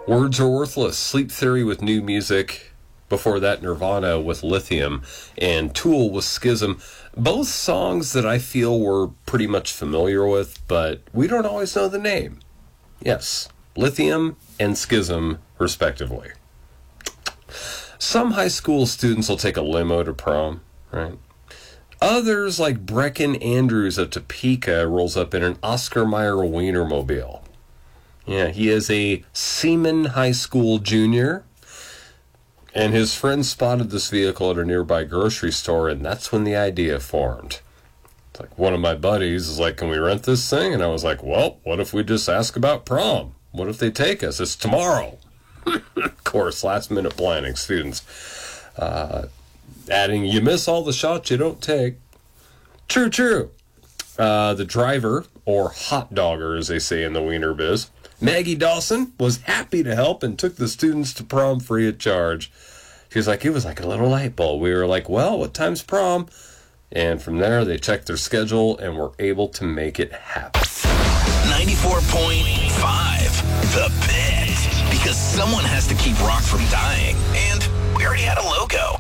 Words Are Worthless, Sleep Theory with New Music. Before that, Nirvana with Lithium, and Tool with Schism. Both songs that I feel we're pretty much familiar with, but we don't always know the name. Yes, Lithium and Schism, respectively. Some high school students will take a limo to prom, right? Others, like Brecken Andrews of Topeka, rolls up in an Oscar Mayer Wienermobile. Yeah, he is a Seaman High School junior, and his friend spotted this vehicle at a nearby grocery store, and that's when the idea formed. It's like, one of my buddies is like, can we rent this thing? And I was like, well, what if we just ask about prom? What if they take us? It's tomorrow. Of course, last-minute planning, students. Adding, you miss all the shots you don't take. True. The driver, or hot dogger, as they say in the wiener biz, Maggie Dawson, was happy to help and took the students to prom free of charge. She was like, it was like a little light bulb. We were like, well, what time's prom? And from there, they checked their schedule and were able to make it happen. 94.5, The Pit. Because someone has to keep rock from dying. And we already had a logo.